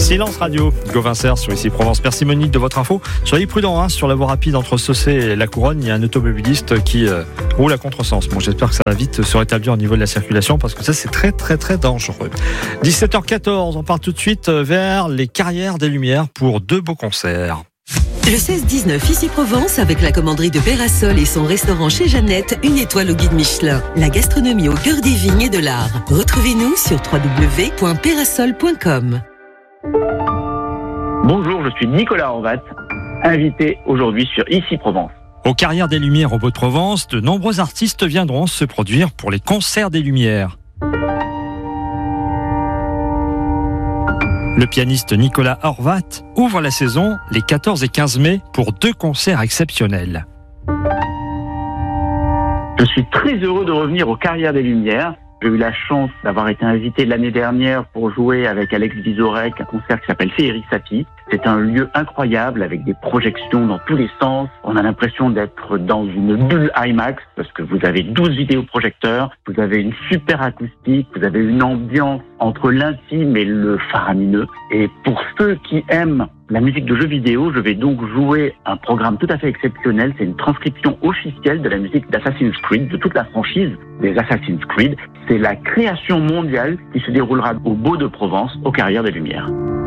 Silence Radio, Gauvin sur ici Provence. Merci Monique de votre info. Soyez prudents sur la voie rapide entre Saussay et la Couronne. Il y a un automobiliste qui roule à contresens. Bon, j'espère que ça va vite se rétablir au niveau de la circulation parce que ça c'est très très très dangereux. 17h14, on part tout de suite vers les Carrières des Lumières pour 2 beaux concerts. Le 16-19 ici Provence avec la commanderie de Pérasol et son restaurant chez Jeannette, 1 étoile au guide Michelin. La gastronomie au cœur des vignes et de l'art. Retrouvez-nous sur www.perasol.com. Bonjour, je suis Nicolas Horvat, invité aujourd'hui sur Ici Provence. Aux Carrières des Lumières au Beau-de-Provence, de nombreux artistes viendront se produire pour les concerts des Lumières. Le pianiste Nicolas Horvat ouvre la saison les 14 et 15 mai pour 2 concerts exceptionnels. Je suis très heureux de revenir aux Carrières des Lumières. J'ai eu la chance d'avoir été invité l'année dernière pour jouer avec Alex Vizorek un concert qui s'appelle Féeric Satie. C'est un lieu incroyable avec des projections dans tous les sens. On a l'impression d'être dans une bulle IMAX parce que vous avez 12 vidéoprojecteurs, vous avez une super acoustique, vous avez une ambiance entre l'intime et le faramineux. Et pour ceux qui aiment la musique de jeux vidéo, je vais donc jouer un programme tout à fait exceptionnel. C'est une transcription officielle de la musique d'Assassin's Creed, de toute la franchise des Assassin's Creed. C'est la création mondiale qui se déroulera au Beau-de-Provence, aux Carrières des Lumières.